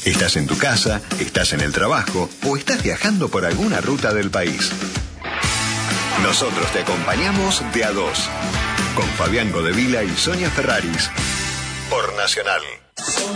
Estás en tu casa, estás en el trabajo o estás viajando por alguna ruta del país. Nosotros te acompañamos de a dos, con Fabián Godevila y Sonia Ferraris, por Nacional.